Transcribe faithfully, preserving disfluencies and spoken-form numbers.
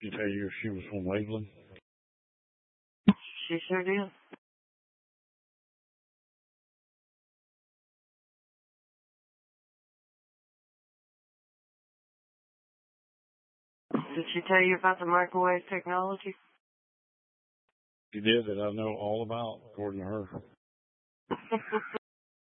She tell you she was from Waveland? She sure did. Did she tell you about the microwave technology? She did, that I know all about, according to her.